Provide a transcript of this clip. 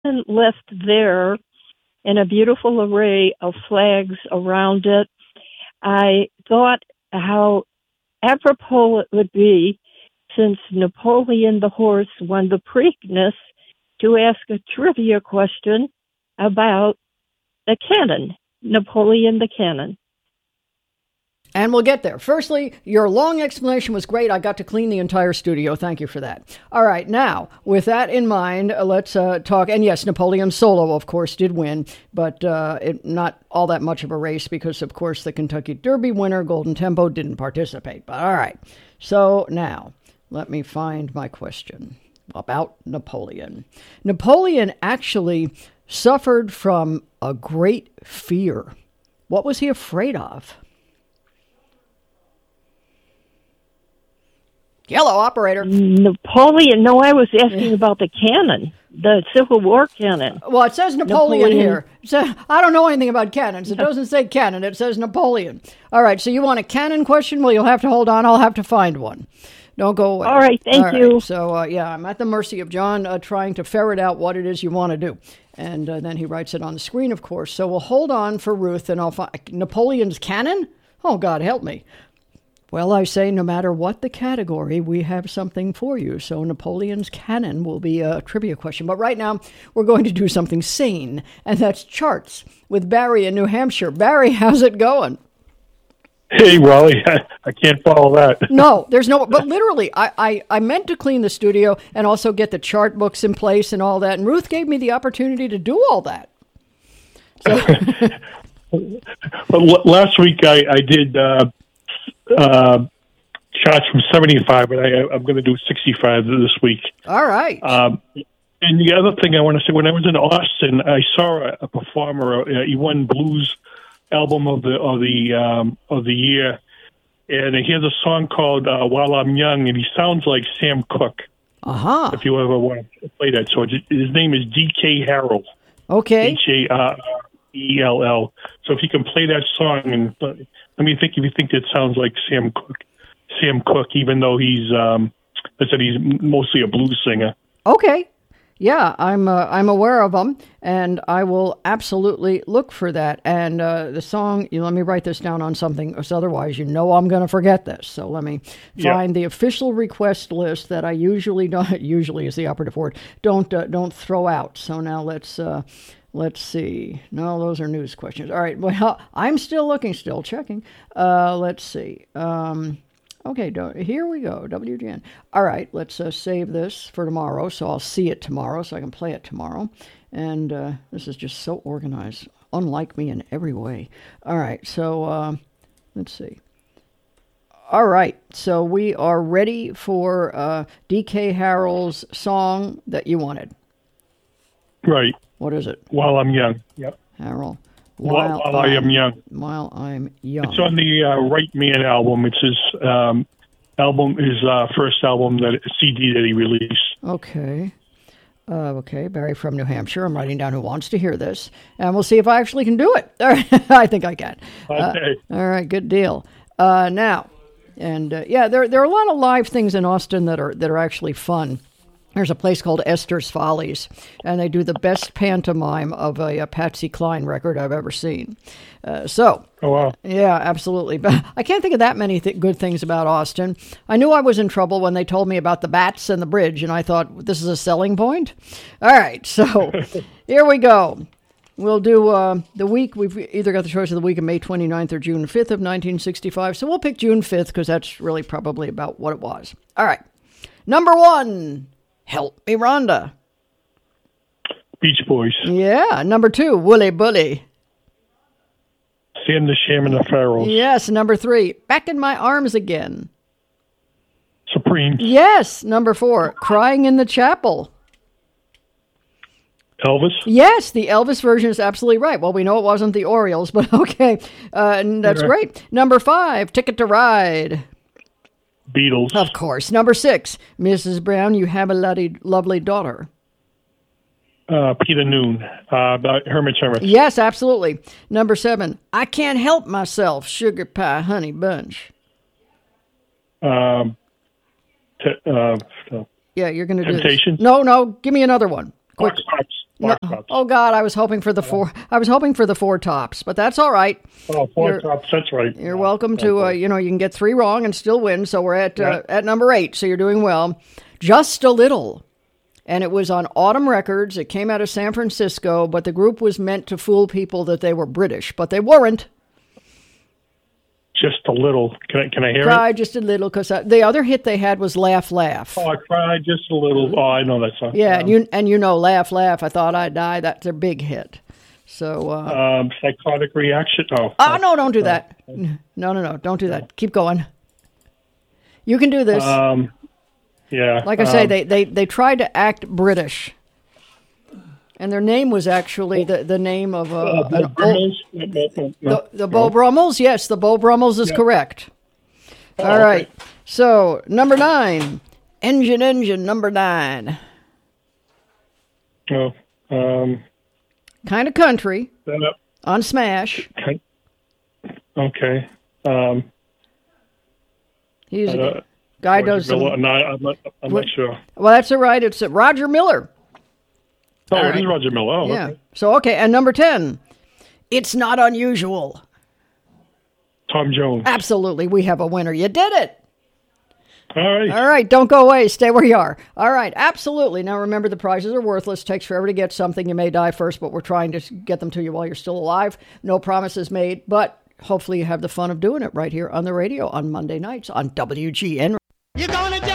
left there and a beautiful array of flags around it. I thought how apropos it would be, since Napoleon the horse won the Preakness, to ask a trivia question about the cannon, Napoleon the cannon. And we'll get there. Firstly, your long explanation was great. I got to clean the entire studio. Thank you for that. All right. Now, with that in mind, let's talk. And yes, Napoleon Solo, of course, did win, but not all that much of a race because, of course, the Kentucky Derby winner, Golden Tempo, didn't participate. But all right. So now, let me find my question about Napoleon. Napoleon actually suffered from a great fear. What was he afraid of? Hello, operator. Napoleon. No, I was asking about the cannon, the Civil War cannon. Well, it says Napoleon here. I don't know anything about cannons. It doesn't say cannon. It says Napoleon. All right, so you want a cannon question? Well, you'll have to hold on. I'll have to find one. Don't go away. All right, thank you. Right, so, I'm at the mercy of John trying to ferret out what it is you want to do. And then he writes it on the screen, of course. So we'll hold on for Ruth, and I'll find Napoleon's cannon? Oh, God, help me. Well, I say no matter what the category, we have something for you. So Napoleon's cannon will be a trivia question. But right now, we're going to do something sane, and that's charts with Barry in New Hampshire. Barry, how's it going? Hey, Wally, I can't follow that. No, there's no, but literally, I meant to clean the studio and also get the chart books in place and all that. And Ruth gave me the opportunity to do all that. So. Well, last week I did shots from 75, but I'm going to do 65 this week. All right. And the other thing I want to say, when I was in Austin, I saw a performer. He won Blues Album of the year, and he has a song called "While I'm Young," and he sounds like Sam Cooke. If you ever want to play that, so his name is D.K. Harrell. Okay. Harrell. So if you can play that song, and let me think if you think that sounds like Sam Cooke, even though he's mostly a blues singer. Okay. Yeah, I'm aware of them, and I will absolutely look for that. And the song, let me write this down on something, because otherwise I'm going to forget this. So let me find the official request list that I usually don't. Usually is the operative word. Don't throw out. So now let's see. No, those are news questions. All right. Well, I'm still looking, still checking. Let's see. Okay, here we go, WGN. All right, let's save this for tomorrow, so I'll see it tomorrow, so I can play it tomorrow. And this is just so organized, unlike me in every way. All right, so let's see. All right, so we are ready for D.K. Harrell's song that you wanted. Right. What is it? While I'm Young. Yep. Harrell. While I am young. While I'm young. It's on the Right Man album. It's his first album, CD that he released. Okay. Okay, Barry from New Hampshire. I'm writing down who wants to hear this, and we'll see if I actually can do it. I think I can. Okay. All right, good deal. Now, and there are a lot of live things in Austin that are actually fun. There's a place called Esther's Follies, and they do the best pantomime of a Patsy Cline record I've ever seen. Oh, wow. Yeah, absolutely. But I can't think of that many good things about Austin. I knew I was in trouble when they told me about the bats and the bridge, and I thought, this is a selling point? All right, so here we go. We'll do the week. We've either got the choice of the week of May 29th or June 5th of 1965, so we'll pick June 5th because that's really probably about what it was. All right. Number 1. Help Me, Rhonda. Beach Boys. Yeah. Number 2, Wooly Bully. Sam the Sham and the Pharaohs. Yes. Number 3, Back in My Arms Again. Supremes. Yes. Number 4, Crying in the Chapel. Elvis. Yes, the Elvis version is absolutely right. Well, we know it wasn't the Orioles, but okay. And that's great. Number 5, Ticket to Ride. Beatles. Of course. Number 6, Mrs. Brown, You Have a Lovely Daughter. Peter Noon. Herman Sherman. Yes, absolutely. Number 7, I Can't Help Myself, Sugar Pie Honey Bunch. Yeah, you're going to do Temptation. No, give me another one. Quick. Foxtops. Four Tops. Oh God, I was hoping for the four. I was hoping for the Four Tops, but that's all right. Oh, Four Tops. That's right. You're welcome to. You can get 3 wrong and still win. So we're at number 8. So you're doing well. Just a Little. And it was on Autumn Records. It came out of San Francisco, but the group was meant to fool people that they were British, but they weren't. Just a Little. Can I hear Cry it? Just a Little, because the other hit they had was Laugh, Laugh. Oh, I cried just a little. Oh, I know that song. Yeah, and Laugh, Laugh, I Thought I'd Die. That's their big hit. So Psychotic Reaction. Oh, no, don't do that. No, don't do that. Keep going. You can do this. Yeah. Like I say, they tried to act British, and their name was actually the name of the Beau Brummels. Yes, the Beau Brummels is correct. All right. Okay. So number 9, Engine, number 9. Oh, Kind of country on Smash. Okay. He's a guy does some. I'm not sure. Well, that's all right. It's Roger Miller. Oh, it is Roger Miller. Oh, Yeah. okay. So, okay. And number 10, It's Not Unusual. Tom Jones. Absolutely. We have a winner. You did it. All right. Don't go away. Stay where you are. All right. Absolutely. Now, remember, the prizes are worthless. Takes forever to get something. You may die first, but we're trying to get them to you while you're still alive. No promises made, but hopefully you have the fun of doing it right here on the radio on Monday nights on WGN.